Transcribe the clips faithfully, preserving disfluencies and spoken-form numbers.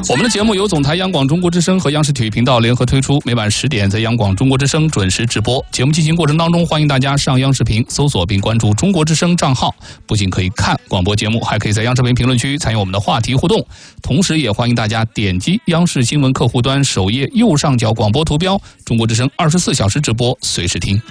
我们的节目由总台央广中国之声和央视体育频道联合推出，每晚十点在央广中国之声准时直播。节目进行过程当中，欢迎大家上央视频搜索并关注中国之声账号，不仅可以看广播节目，还可以在央视频评论区参与我们的话题互动。同时也欢迎大家点击央视新闻客户端首页右上角广播图标，中国之声二十四小时直播，随时听。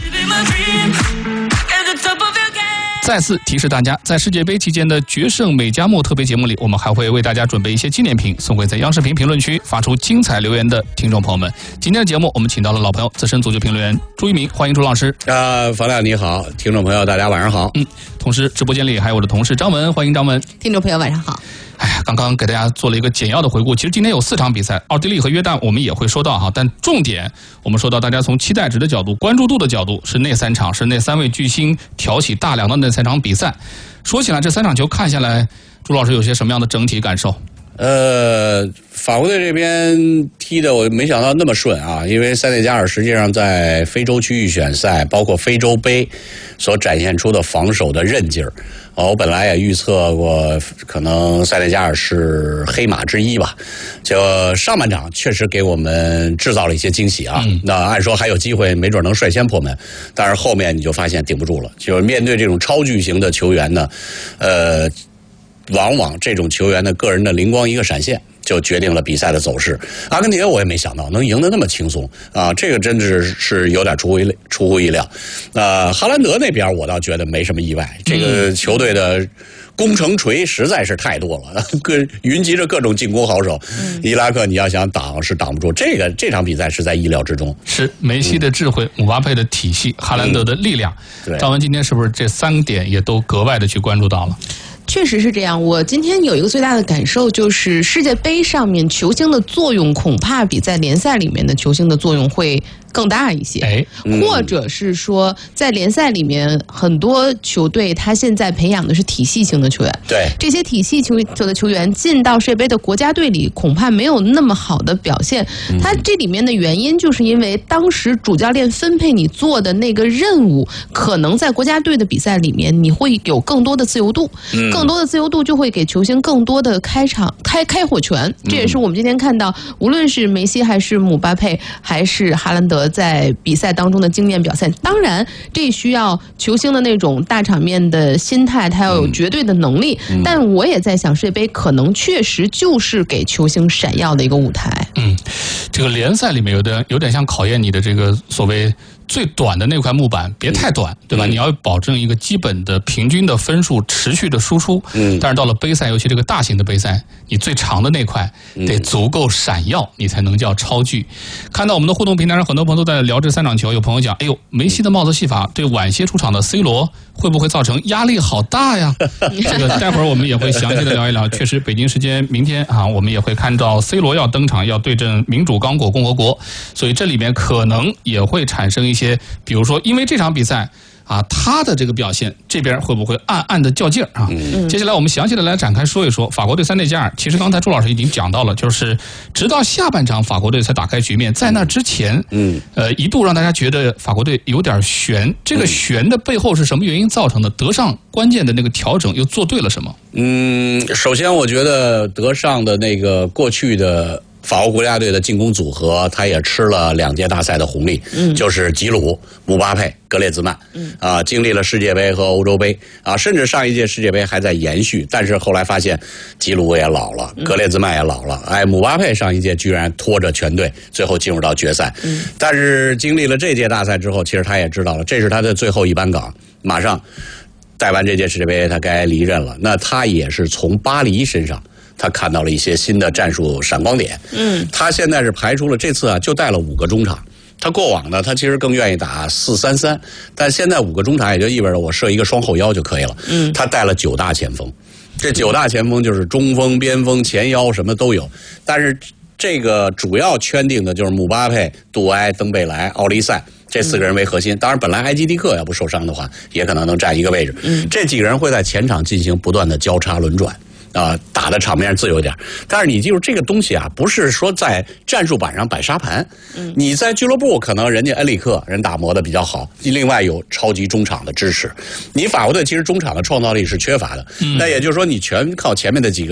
再次提示大家，在世界杯期间的决胜美加墨特别节目里，我们还会为大家准备一些纪念品，送给在央视频评论区发出精彩留言的听众朋友们。今天的节目，我们请到了老朋友资深足球评论员朱一鸣，欢迎朱老师。 啊，房亮你好，听众朋友大家晚上好。 嗯，同时直播间里还有我的同事张文，欢迎张文。 听众朋友晚上好。 哎呀，刚刚给大家做了一个简要的回顾。其实今天有四场比赛，奥地利和约旦我们也会说到哈，但重点我们说到大家从期待值的角度、关注度的角度，是那三场，是那三位巨星挑起大梁的那三场比赛。说起来，这三场球看下来，朱老师有些什么样的整体感受？ 呃，法国队这边踢的我没想到那么顺啊，因为塞内加尔实际上在非洲区预选赛，包括非洲杯所展现出的防守的韧劲儿。我本来也预测过，可能塞内加尔是黑马之一吧。就上半场确实给我们制造了一些惊喜啊。嗯、那按说还有机会，没准能率先破门，但是后面你就发现顶不住了。就是面对这种超巨型的球员呢，呃，往往这种球员的个人的灵光一个闪现，就决定了比赛的走势。阿根廷我也没想到能赢得那么轻松啊，这个真是是有点出乎出乎意料。呃，哈兰德那边我倒觉得没什么意外，这个球队的攻城锤实在是太多了，各云集着各种进攻好手。嗯、伊拉克你要想挡是挡不住，这个这场比赛是在意料之中。 是梅西的智慧、嗯、姆巴佩的体系、哈兰德的力量。嗯、对，张文今天是不是这三点也都格外的去关注到了？ 确实是这样。我今天有一个最大的感受，就是世界杯上面球星的作用恐怕比在联赛里面的球星的作用会更大一些。哎，嗯、或者是说在联赛里面很多球队他现在培养的是体系型的球员， 对这些体系球的球员进到世界杯的国家队里恐怕没有那么好的表现。嗯、他这里面的原因就是因为当时主教练分配你做的那个任务，可能在国家队的比赛里面你会有更多的自由度。嗯更多的自由度就会给球星更多的开场开开火权，这也是我们今天看到，无论是梅西还是姆巴佩还是哈兰德在比赛当中的惊艳表现。当然，这需要球星的那种大场面的心态，他要有绝对的能力。嗯、但我也在想，世界杯可能确实就是给球星闪耀的一个舞台。 嗯，这个联赛里面有点有点像考验你的这个所谓最短的那块木板，别太短，对吧？嗯、你要保证一个基本的平均的分数，持续的输出。嗯。但是到了杯赛，尤其这个大型的杯赛，你最长的那块得足够闪耀，你才能叫超巨。看到我们的互动平台上，很多朋友都在聊这三场球，有朋友讲：“哎呦，梅西的帽子戏法对晚些出场的 C 罗会不会造成压力好大呀？”这个待会儿我们也会详细的聊一聊。确实，北京时间明天啊，我们也会看到 C 罗要登场，要对阵民主刚果共和国，所以这里面可能也会产生一些。些，比如说，因为这场比赛啊，他的这个表现，这边会不会暗暗的较劲儿啊？嗯、接下来我们详细的来展开说一说法国队塞内加尔。其实刚才朱老师已经讲到了，就是直到下半场法国队才打开局面，在那之前，嗯，呃，一度让大家觉得法国队有点悬。这个悬的背后是什么原因造成的？德尚关键的那个调整又做对了什么？ 嗯，首先我觉得德尚的那个过去的法国国家队的进攻组合，他也吃了两届大赛的红利，嗯，就是吉鲁、姆巴佩、格列兹曼，嗯啊，经历了世界杯和欧洲杯啊，甚至上一届世界杯还在延续，但是后来发现吉鲁也老了，格列兹曼也老了，哎，姆巴佩上一届居然拖着全队最后进入到决赛，嗯，但是经历了这届大赛之后，其实他也知道了，这是他的最后一班岗，马上带完这届世界杯，他该离任了。那他也是从巴黎身上，他看到了一些新的战术闪光点。嗯，他现在是排出了这次啊，就带了五个中场。他过往呢，他其实更愿意打四三三，但现在五个中场也就意味着我设一个双后腰就可以了。嗯，他带了九大前锋，这九大前锋就是中锋、边锋、前腰什么都有，但是这个主要圈定的就是姆巴佩、杜埃、登贝莱、奥利塞。这四个人为核心，当然本来埃基蒂克要不受伤的话，也可能能占一个位置。嗯，这几个人会在前场进行不断的交叉轮转，啊、呃，打的场面自由点。但是你记住，这个东西啊，不是说在战术板上摆沙盘。嗯，你在俱乐部可能人家恩里克人打磨的比较好，另外有超级中场的支持。你法国队其实中场的创造力是缺乏的，嗯、那也就是说你全靠前面的几个。